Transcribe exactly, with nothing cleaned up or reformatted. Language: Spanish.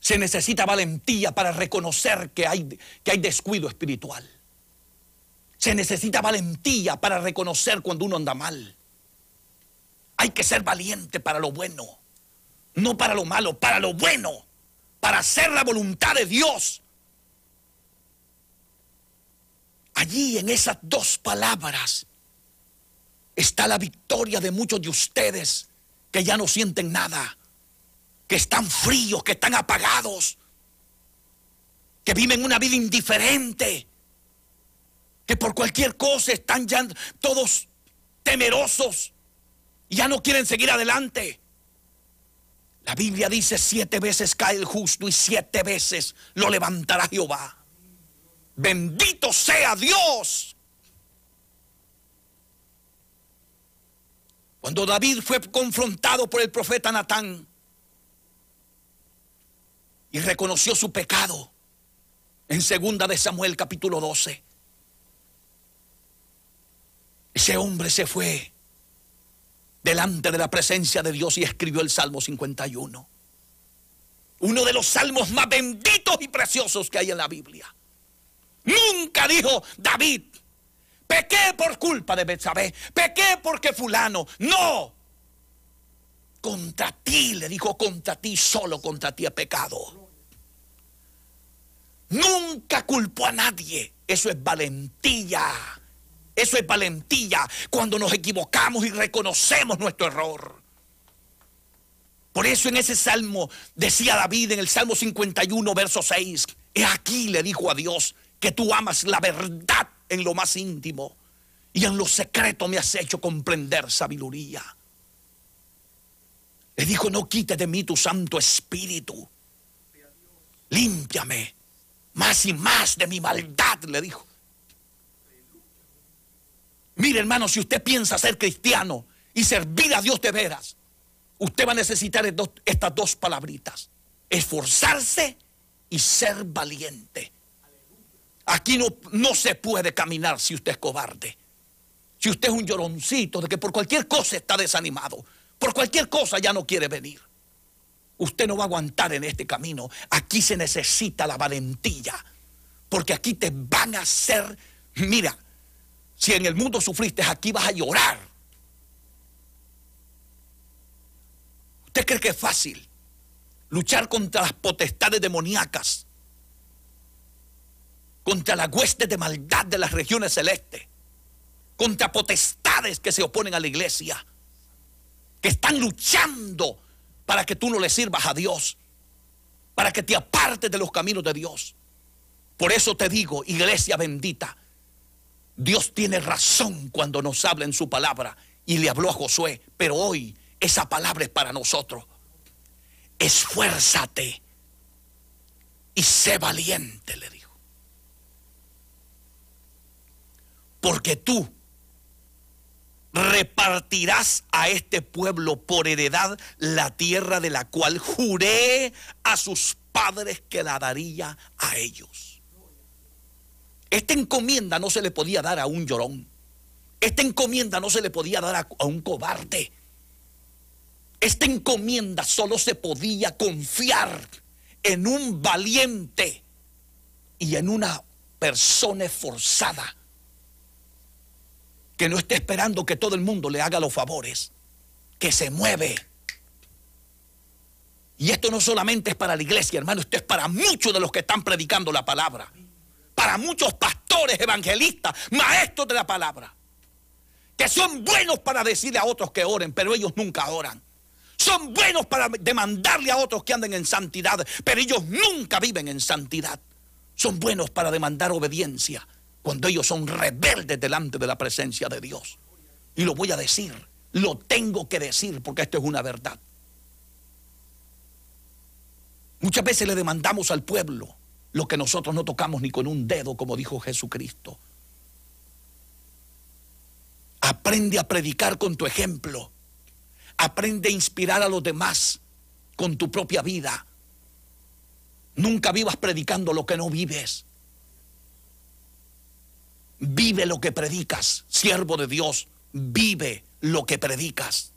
Se necesita valentía para reconocer que hay, que hay descuido espiritual. Se necesita valentía para reconocer cuando uno anda mal. Hay que ser valiente para lo bueno, no para lo malo, para lo bueno, para hacer la voluntad de Dios. Allí en esas dos palabras está la victoria de muchos de ustedes que ya no sienten nada, que están fríos, que están apagados, que viven una vida indiferente, que por cualquier cosa están ya todos temerosos y ya no quieren seguir adelante. La Biblia dice: siete veces cae el justo y siete veces lo levantará Jehová. Bendito sea Dios. Cuando David fue confrontado por el profeta Natán y reconoció su pecado en segunda de Samuel capítulo doce, ese hombre se fue delante de la presencia de Dios y escribió el Salmo cincuenta y uno. Uno de los salmos más benditos y preciosos que hay en la Biblia. Nunca dijo David: pequé por culpa de Betsabé, pequé porque fulano. No. Contra ti, le dijo, contra ti, solo contra ti he pecado. Nunca culpó a nadie. Eso es valentía. Eso es valentía, cuando nos equivocamos y reconocemos nuestro error. Por eso en ese salmo decía David, en el Salmo cincuenta y uno, verso seis: he aquí, le dijo a Dios, que tú amas la verdad en lo más íntimo y en lo secreto me has hecho comprender sabiduría. Le dijo: no quites de mí tu Santo Espíritu, límpiame más y más de mi maldad, le dijo. Mire, hermano, si usted piensa ser cristiano y servir a Dios de veras, usted va a necesitar estas dos palabritas: esforzarse y ser valiente. Aquí no, no se puede caminar si usted es cobarde. Si usted es un lloroncito de que por cualquier cosa está desanimado, por cualquier cosa ya no quiere venir, usted no va a aguantar en este camino. Aquí se necesita la valentía, porque aquí te van a hacer, mira, si en el mundo sufriste, aquí vas a llorar. ¿Usted cree que es fácil luchar contra las potestades demoníacas, contra las huestes de maldad de las regiones celestes, contra potestades que se oponen a la iglesia, que están luchando para que tú no le sirvas a Dios, para que te apartes de los caminos de Dios? Por eso te digo, iglesia bendita, Dios tiene razón cuando nos habla en su palabra, y le habló a Josué, pero hoy esa palabra es para nosotros. Esfuérzate y sé valiente, le dijo, porque tú repartirás a este pueblo por heredad la tierra de la cual juré a sus padres que la daría a ellos. Esta encomienda no se le podía dar a un llorón. Esta encomienda no se le podía dar a, a un cobarde. Esta encomienda solo se podía confiar en un valiente y en una persona esforzada, que no esté esperando que todo el mundo le haga los favores, que se mueve. Y esto no solamente es para la iglesia, hermano, esto es para muchos de los que están predicando la palabra, para muchos pastores, evangelistas, maestros de la palabra, que son buenos para decirle a otros que oren, pero ellos nunca oran. Son buenos para demandarle a otros que anden en santidad, pero ellos nunca viven en santidad. Son buenos para demandar obediencia cuando ellos son rebeldes delante de la presencia de Dios. Y lo voy a decir, lo tengo que decir, porque esto es una verdad. Muchas veces le demandamos al pueblo lo que nosotros no tocamos ni con un dedo, como dijo Jesucristo. Aprende a predicar con tu ejemplo. Aprende a inspirar a los demás con tu propia vida. Nunca vivas predicando lo que no vives. Vive lo que predicas, siervo de Dios. Vive lo que predicas.